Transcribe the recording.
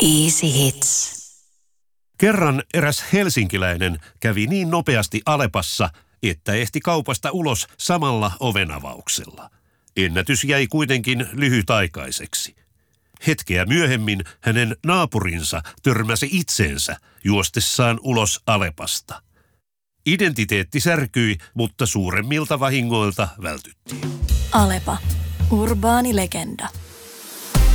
Easy Hits. Kerran eräs helsinkiläinen kävi niin nopeasti Alepassa, että ehti kaupasta ulos samalla ovenavauksella. Ennätys jäi kuitenkin lyhytaikaiseksi. Hetkeä myöhemmin hänen naapurinsa törmäsi itseensä juostessaan ulos Alepasta. Identiteetti särkyi, mutta suuremmilta vahingoilta vältyttiin. Alepa. Urbaani legenda.